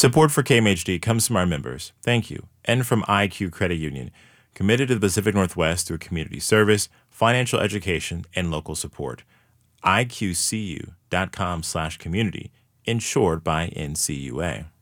Support for KMHD comes from our members, thank you, and from IQ Credit Union, committed to the Pacific Northwest through community service, financial education, and local support. iqcu.com/community, insured by NCUA.